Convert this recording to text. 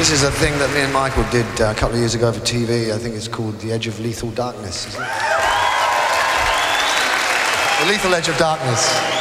This is a thing that me and Michael did a couple of years ago for TV. I think it's called The Edge of Lethal Darkness, isn't it? The Lethal Edge of Darkness.